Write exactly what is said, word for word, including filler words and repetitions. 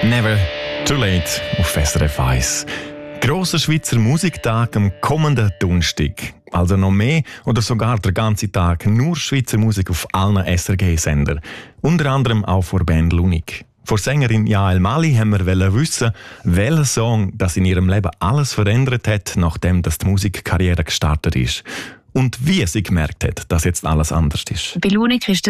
Never Too Late auf S R F eins. Grosser Schweizer Musiktag am kommenden Donnerstag. Also noch mehr oder sogar der ganze Tag nur Schweizer Musik auf allen S R G-Sendern. Unter anderem auch vor Band Lunik. Von Sängerin Yael Mali haben wir wissen, welcher Song das in ihrem Leben alles verändert hat, nachdem das die Musikkarriere gestartet ist. Und wie sie gemerkt hat, dass jetzt alles anders ist. Bei Lunik ist